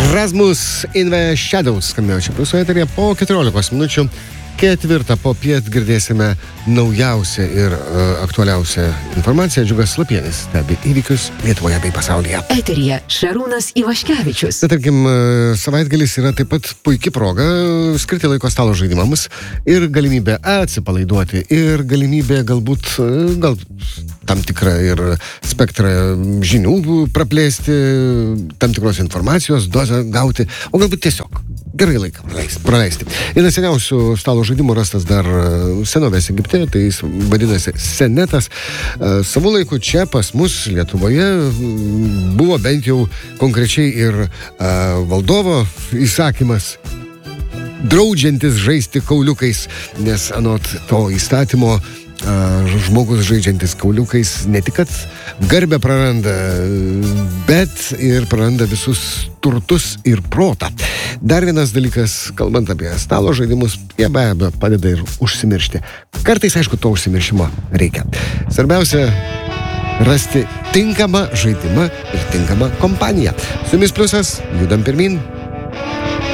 Rasmus in the Shadows skambėjo čia pliuso eterija po 14 minučių. 4 popiet girdėsime naujausią ir aktualiausią informaciją. Džiugas Lapienis stebi įvykius Lietuvoje bei pasaulyje. Eteryje Šarūnas Ivaškevičius. Tarkim, savaitgalis yra taip pat puikia proga skirti laiko stalo žaidimams ir galimybė atsipalaiduoti ir galimybė galbūt tam tikrą ir spektrą žinių praplėsti, tam tikros informacijos dozę gauti, o galbūt tiesiog gerai laiką praleisti. Vienas seniausių stalo žaidimų rastas dar senovės Egipte, tai jis vadinasi Senetas. Savo laiku čia pas mus Lietuvoje buvo bent jau konkrečiai ir valdovo įsakymas draudžiantis žaisti kauliukais, nes anot to įstatymo žmogus žaidžiantis kauliukais ne tik kad garbę praranda, bet ir praranda visus turtus ir protą. Dar vienas dalykas, kalbant apie stalo žaidimus, jie be abejo padeda ir užsimiršti. Kartais, aišku, to užsimiršimo reikia. Svarbiausia rasti tinkamą žaidimą ir tinkamą kompaniją. Su jumis Pliusas, judam pirmin.